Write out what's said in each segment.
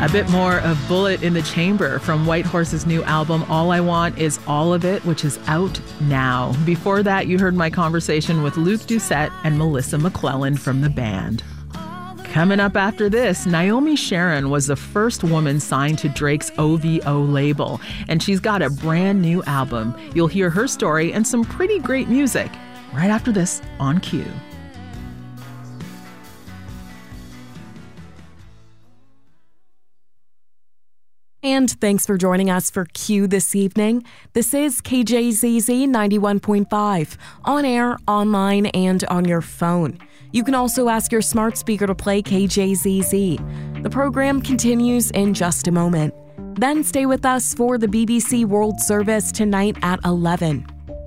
A bit more of Bullet in the Chamber from White Horse's new album, All I Want Is All of It, which is out now. Before that, you heard my conversation with Luke Doucette and Melissa McClellan from the band. Coming up after this, Naomi Sharon was the first woman signed to Drake's OVO label, and she's got a brand new album. You'll hear her story and some pretty great music right after this on Q. And thanks for joining us for Q this evening. This is KJZZ 91.5, on air, online, and on your phone. You can also ask your smart speaker to play KJZZ. The program continues in just a moment. Then stay with us for the BBC World Service tonight at 11.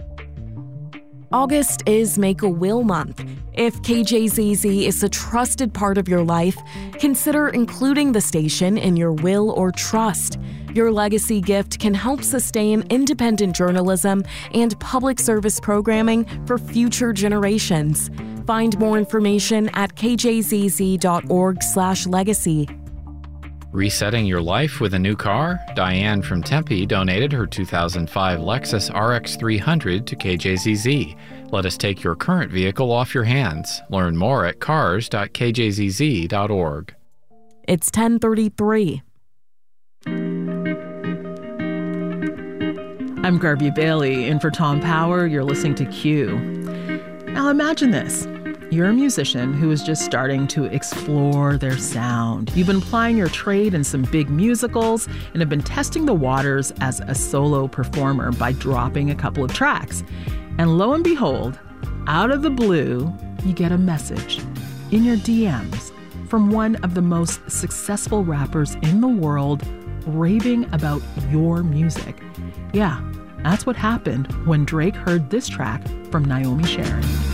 August is Make-A-Will Month. If KJZZ is a trusted part of your life, consider including the station in your will or trust. Your legacy gift can help sustain independent journalism and public service programming for future generations. Find more information at kjzz.org/legacy. Resetting your life with a new car? Diane from Tempe donated her 2005 Lexus RX 300 to KJZZ. Let us take your current vehicle off your hands. Learn more at cars.kjzz.org. It's 10:33. I'm Garvey Bailey, in for Tom Power. You're listening to Q. Now imagine this. You're a musician who is just starting to explore their sound. You've been plying your trade in some big musicals and have been testing the waters as a solo performer by dropping a couple of tracks. And lo and behold, out of the blue, you get a message in your DMs from one of the most successful rappers in the world raving about your music. Yeah, that's what happened when Drake heard this track from Naomi Sharon.